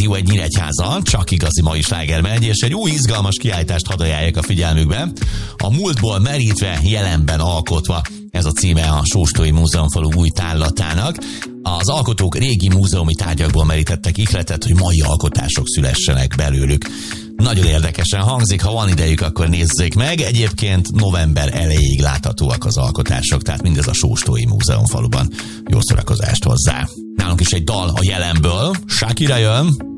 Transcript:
Rádió egy Nyíregyháza, csak igazi mai sláger megy, és egy új izgalmas kiállítást hadd ajánljak a figyelmükbe. A múltból merítve, jelenben alkotva, ez a címe a Sóstói Múzeumfalu új tárlatának. Az alkotók régi múzeumi tárgyakból merítettek ihletet, hogy mai alkotások szülessenek belőlük. Nagyon érdekesen hangzik, ha van idejük, akkor nézzék meg. Egyébként november elejéig láthatóak az alkotások, tehát mindez a Sóstói Múzeumfaluban. Jó szórakozást hozzá! Nálunk is egy dal a jelenből. Shakira jön!